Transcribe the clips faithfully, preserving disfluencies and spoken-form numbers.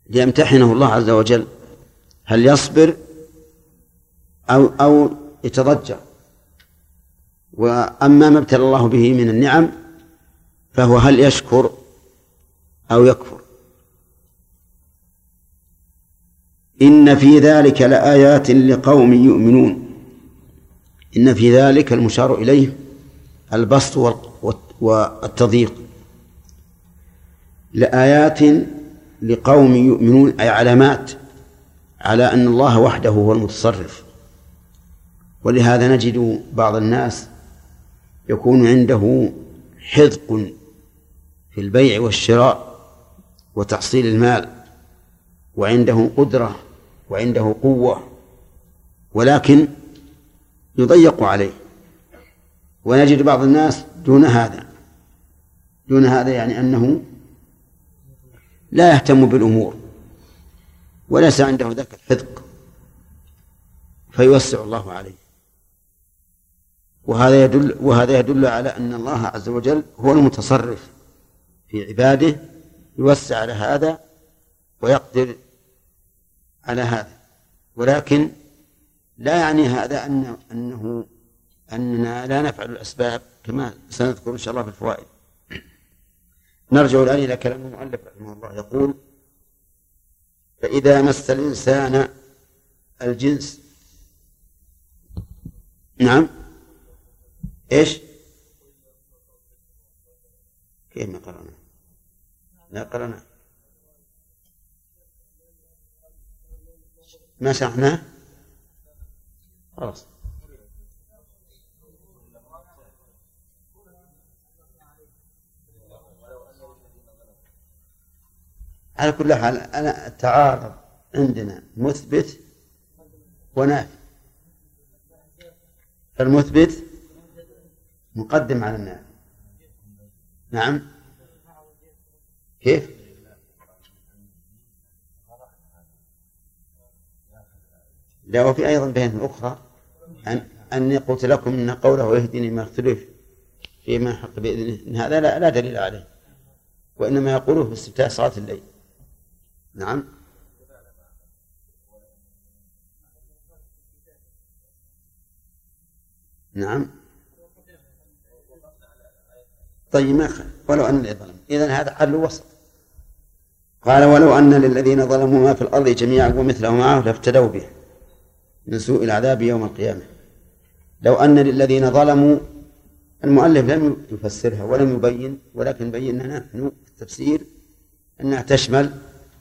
ليمتحنه الله عز وجل هل يصبر أو أو يتضجر. وأما ما ابتلى الله به من النعم فهو هل يشكر أو يكفر. إن في ذلك لآيات لقوم يؤمنون. إن في ذلك المشار إليه البسط والتضييق. لآيات لقوم يؤمنون أي علامات على أن الله وحده هو المتصرف. ولهذا نجد بعض الناس يكون عنده حذق في البيع والشراء وتحصيل المال، وعنده قدرة وعنده قوة، ولكن يضيق عليه. ونجد بعض الناس دون هذا دون هذا يعني أنه لا يهتم بالأمور وليس عنده ذاك الحذق فيوسع الله عليه. وهذا يدل وهذا يدل على أن الله عز وجل هو المتصرف في عباده، يوسع على هذا ويقدر على هذا. ولكن لا يعني هذا أن أنه أننا لا نفعل الأسباب كما سنذكر إن شاء الله في الفوائد. نرجع الآن إلى كلام المؤلف رحمه الله. يقول: فإذا مس الإنسان الجنس. نعم، إيش؟ كيف ما قرأنا؟ لا قرأنا، ما شرحناه خلاص. على كل حال أنا التعارض عندنا مثبت ونافي، فالمثبت مقدم على النافي. نعم، كيف؟ لا، وفي أيضا بين الأخرى أن أني قلت لكم إن قوله يهديني ما اختلف فيما حق بإذنه، هذا لا, لا دليل عليه، وإنما يقوله في استفتاء صلاة الليل. نعم، نعم. طيب ما خل ولو أن الظلم، إذن هذا حل وسط. قال: ولو أن للذين ظلموا ما في الأرض جميعا ومثله معه لافتدوا به من سوء العذاب يوم القيامة. لو أن للذين ظلموا، المؤلف لم يفسرها ولم يبين، ولكن بينا نحن في التفسير أنها تشمل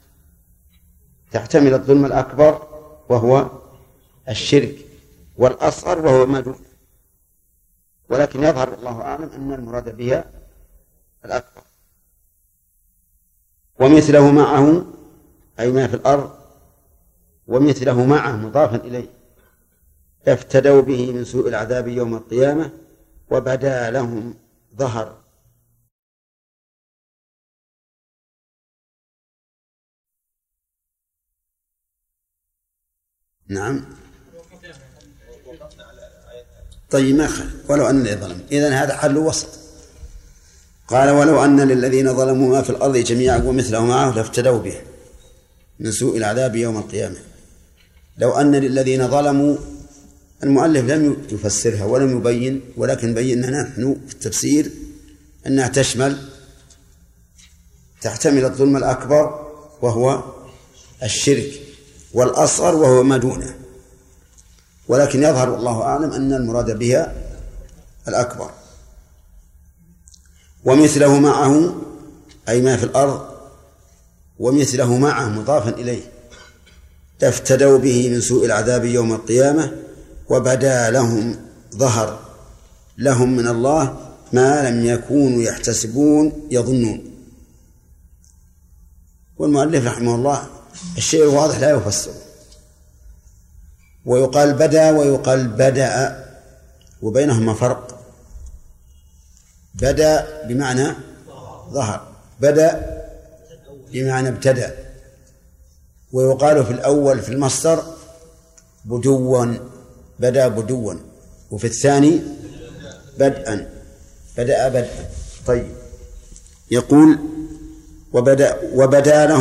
تحتمل الظلم الأكبر وهو الشرك، والأصغر وهو ما دونه، ولكن يظهر الله أعلم أن المراد بها الأكبر. ومثله معه أي ما في الأرض، ومثله معه مضافا إليه، افتدوا به من سوء العذاب يوم القيامة وبدا لهم ظهر. نعم. طيب ما خل ولو أن ظلم، إذن هذا حل وسط. قال: ولو أن للذين ظلموا ما في الأرض جميعا ومثله معه لافتدوا به من سوء العذاب يوم القيامة. لو أن للذين ظلموا، المؤلف لم يفسرها ولم يبين، ولكن بينا نحن في التفسير أنها تشمل تحتمل الظلم الأكبر وهو الشرك، والأصغر وهو ما دونه، ولكن يظهر الله أعلم أن المراد بها الأكبر. ومثله معه أي ما في الأرض، ومثله معه مضافا إليه، افتدوا به من سوء العذاب يوم القيامة وبدا لهم ظهر لهم من الله ما لم يكونوا يحتسبون يظنون. والمؤلف رحمه الله الشيء الواضح لا يفسر، ويقال بدا ويقال بدأ، وبينهما فرق. بدأ بمعنى ظهر، بدأ بمعنى ابتدأ. ويقال في الأول في المصدر بدوا، بدأ بدوا، وفي الثاني بدءا، بدأ بدءا. طيب، يقول: وبدأ وبدا لهم